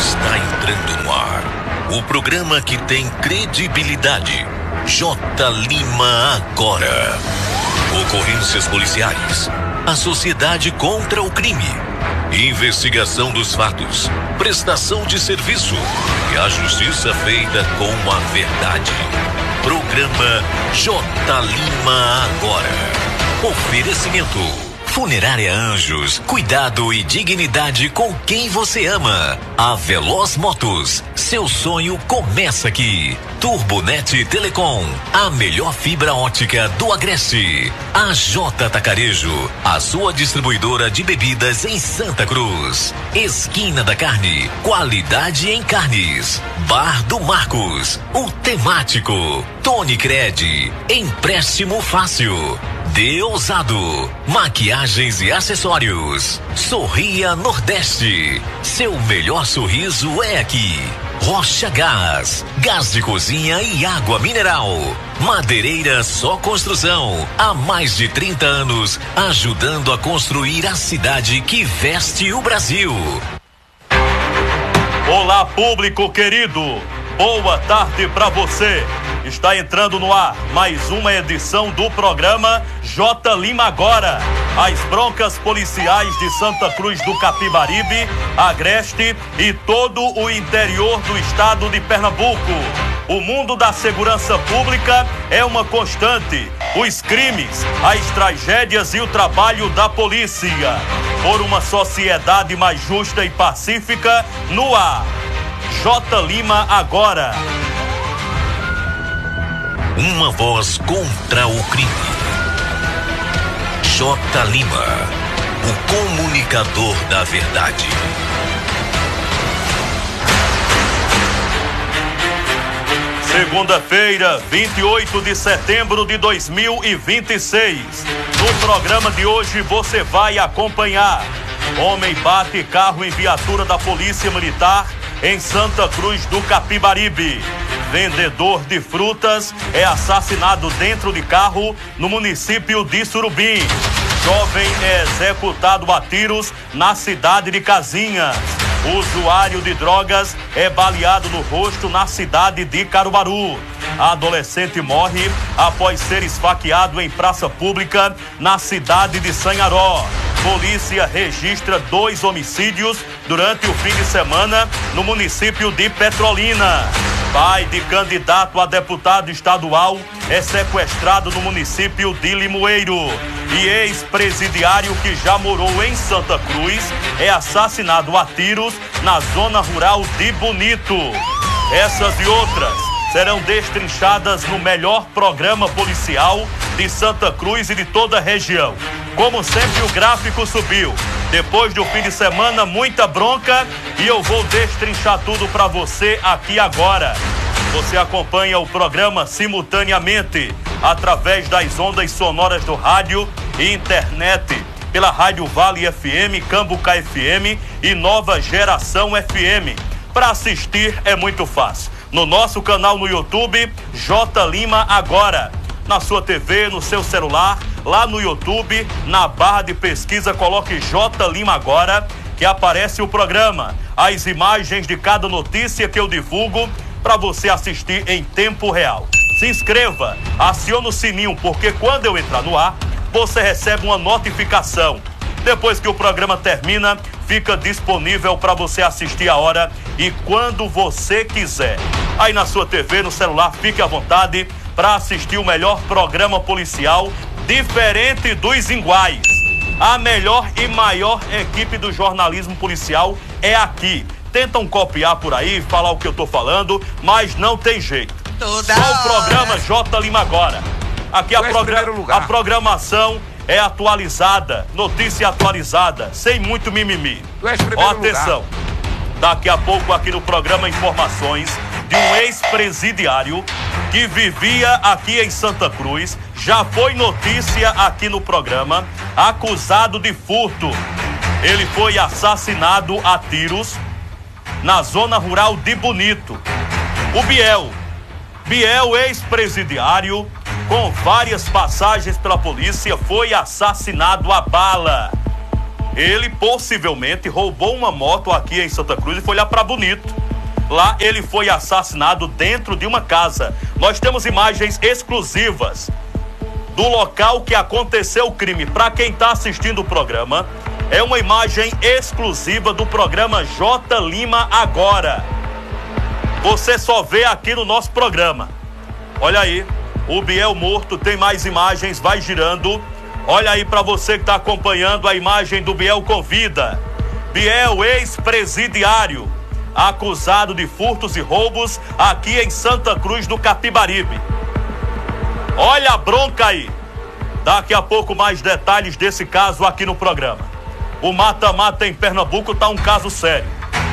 Está entrando no ar o programa que tem credibilidade. J. Lima Agora. Ocorrências policiais. A sociedade contra o crime. Investigação dos fatos. Prestação de serviço. E a justiça feita com a verdade. Programa J. Lima Agora. Oferecimento. Funerária Anjos, cuidado e dignidade com quem você ama. A Veloz Motos, seu sonho começa aqui. Turbonet Telecom, a melhor fibra ótica do Agreste. A J Tacarejo, a sua distribuidora de bebidas em Santa Cruz. Esquina da Carne, qualidade em carnes. Bar do Marcos, o temático. Tony Cred, empréstimo fácil. Deusado, maquiagens e acessórios. Sorria Nordeste, seu melhor sorriso é aqui. Rocha Gás, gás de cozinha e água mineral. Madeireira Só Construção, há mais de 30 anos, ajudando a construir a cidade que veste o Brasil. Olá, público querido, boa tarde pra você. Está entrando no ar mais uma edição do programa J. Lima Agora. As broncas policiais de Santa Cruz do Capibaribe, Agreste e todo o interior do estado de Pernambuco. O mundo da segurança pública é uma constante. Os crimes, as tragédias e o trabalho da polícia. Por uma sociedade mais justa e pacífica, no ar. J. Lima Agora. Uma voz contra o crime. J. Lima, o comunicador da verdade. Segunda-feira, 28 de setembro de 2026. No programa de hoje você vai acompanhar: homem bate carro em viatura da Polícia Militar em Santa Cruz do Capibaribe. Vendedor de frutas é assassinado dentro de carro no município de Surubim. Jovem é executado a tiros na cidade de Casinhas. Usuário de drogas é baleado no rosto na cidade de Caruaru. Adolescente morre após ser esfaqueado em praça pública na cidade de Sanharó. Polícia registra 2 homicídios durante o fim de semana no município de Petrolina. Pai de candidato a deputado estadual é sequestrado no município de Limoeiro. E ex-presidiário que já morou em Santa Cruz é assassinado a tiros na zona rural de Bonito. Essas e outras serão destrinchadas no melhor programa policial de Santa Cruz e de toda a região. Como sempre, o gráfico subiu. Depois do fim de semana, muita bronca, e eu vou destrinchar tudo para você aqui agora. Você acompanha o programa simultaneamente através das ondas sonoras do rádio e internet, pela Rádio Vale FM, Cambucá FM e Nova Geração FM. Para assistir é muito fácil. No nosso canal no YouTube, J. Lima Agora. Na sua TV, no seu celular, lá no YouTube, na barra de pesquisa, coloque J. Lima Agora, que aparece o programa. As imagens de cada notícia que eu divulgo para você assistir em tempo real. Se inscreva, acione o sininho, porque quando eu entrar no ar, você recebe uma notificação. Depois que o programa termina, fica disponível para você assistir a hora e quando você quiser. Aí na sua TV, no celular, fique à vontade para assistir o melhor programa policial, diferente dos iguais. A melhor e maior equipe do jornalismo policial é aqui. Tentam copiar por aí, falar o que eu tô falando, mas não tem jeito. Só o programa J. Lima Agora. Aqui a programação é atualizada, notícia atualizada, sem muito mimimi. Ó, atenção, daqui a pouco aqui no programa informações de um ex-presidiário que vivia aqui em Santa Cruz, já foi notícia aqui no programa, acusado de furto. Ele foi assassinado a tiros na zona rural de Bonito. O Biel, ex-presidiário, com várias passagens pela polícia, foi assassinado a bala. Ele possivelmente roubou uma moto aqui em Santa Cruz e foi lá para Bonito. Lá ele foi assassinado dentro de uma casa. Nós temos imagens exclusivas do local que aconteceu o crime. Para quem está assistindo o programa, é uma imagem exclusiva do programa J. Lima Agora. Você só vê aqui no nosso programa. Olha aí, o Biel morto, tem mais imagens, vai girando. Olha aí para você que está acompanhando a imagem do Biel com vida. Biel, ex-presidiário, acusado de furtos e roubos aqui em Santa Cruz do Capibaribe. Olha a bronca aí. Daqui a pouco mais detalhes desse caso aqui no programa. O mata-mata em Pernambuco tá um caso sério.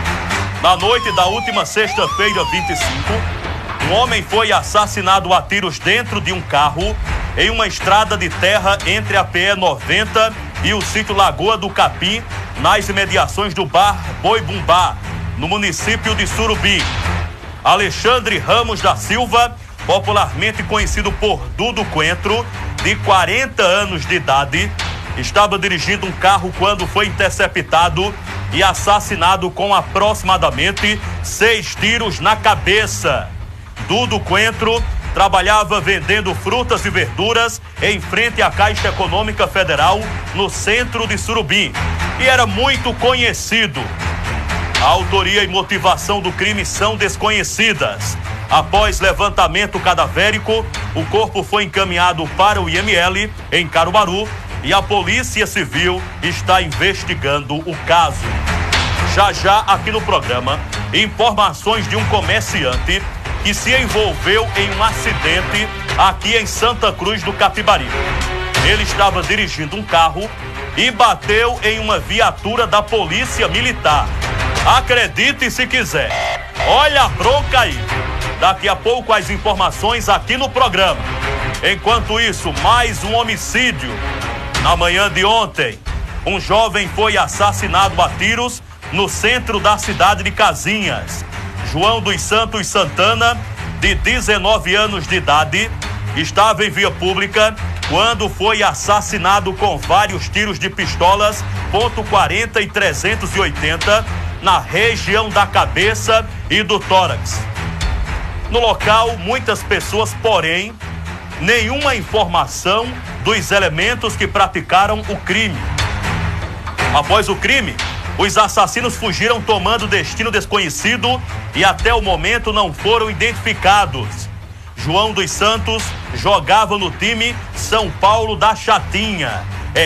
Na noite da última sexta-feira, 25, um homem foi assassinado a tiros dentro de um carro em uma estrada de terra entre a PE 90 e o sítio Lagoa do Capim, nas imediações do bar Boi Bumbá, no município de Surubim. Alexandre Ramos da Silva, popularmente conhecido por Dudu Coentro, de 40 anos de idade, estava dirigindo um carro quando foi interceptado e assassinado com aproximadamente 6 tiros na cabeça. Dudu Coentro trabalhava vendendo frutas e verduras em frente à Caixa Econômica Federal, no centro de Surubim, e era muito conhecido. A autoria e motivação do crime são desconhecidas. Após levantamento cadavérico, o corpo foi encaminhado para o IML em Caruaru e a Polícia Civil está investigando o caso. Já aqui no programa, informações de um comerciante que se envolveu em um acidente aqui em Santa Cruz do Capibaribe. Ele estava dirigindo um carro e bateu em uma viatura da Polícia Militar. Acredite se quiser. Olha a bronca aí. Daqui a pouco as informações aqui no programa. Enquanto isso, mais um homicídio. Na manhã de ontem, um jovem foi assassinado a tiros no centro da cidade de Casinhas. João dos Santos Santana, de 19 anos de idade, estava em via pública quando foi assassinado com vários tiros de pistolas .40 e 380 na região da cabeça e do tórax. No local, muitas pessoas, porém, nenhuma informação dos elementos que praticaram o crime. Após o crime, os assassinos fugiram tomando destino desconhecido e até o momento não foram identificados. João dos jogava no time São Paulo da Chatinha,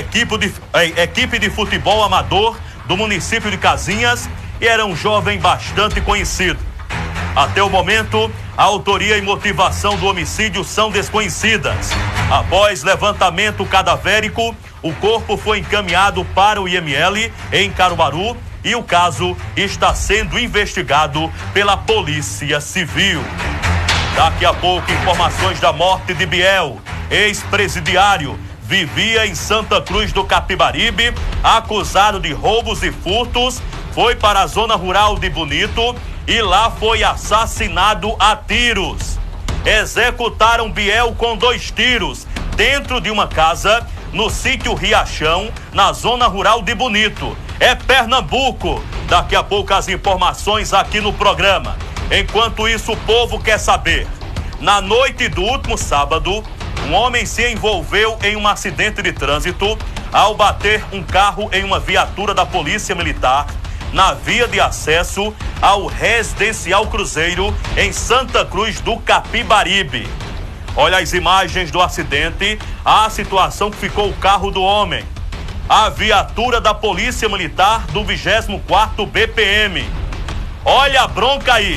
equipe de futebol amador do município de Casinhas, e era um jovem bastante conhecido. Até o momento, a autoria e motivação do homicídio são desconhecidas. Após levantamento cadavérico, o corpo foi encaminhado para o IML em Caruaru e o caso está sendo investigado pela Polícia Civil. Daqui a pouco, informações da morte de Biel, ex-presidiário, vivia em Santa Cruz do Capibaribe, acusado de roubos e furtos, foi para a zona rural de Bonito e lá foi assassinado a tiros. Executaram Biel com 2 tiros dentro de uma casa no sítio Riachão, na zona rural de Bonito. É Pernambuco. Daqui a pouco as informações aqui no programa. Enquanto isso, o povo quer saber. Na noite do último sábado, um homem se envolveu em um acidente de trânsito ao bater um carro em uma viatura da Polícia Militar na via de acesso ao Residencial Cruzeiro em Santa Cruz do Capibaribe. Olha as imagens do acidente, a situação que ficou o carro do homem. A viatura da Polícia Militar do 24º BPM. Olha a bronca aí.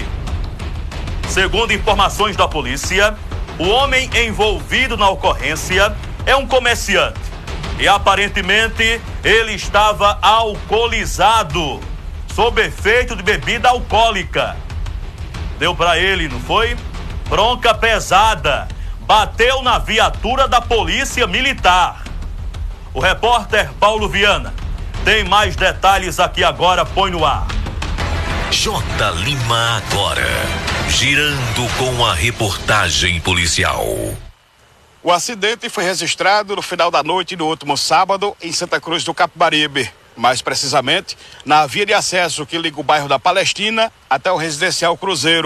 Segundo informações da polícia, o homem envolvido na ocorrência é um comerciante e aparentemente ele estava alcoolizado, sob efeito de bebida alcoólica. Deu pra ele, não foi? Bronca pesada. Bateu na viatura da Polícia Militar. O repórter Paulo Viana tem mais detalhes aqui agora, põe no ar. J. Lima Agora, girando com a reportagem policial. O acidente foi registrado no final da noite do último sábado em Santa Cruz do Capibaribe. mais precisamente na via de acesso que liga o bairro da Palestina até o Residencial Cruzeiro.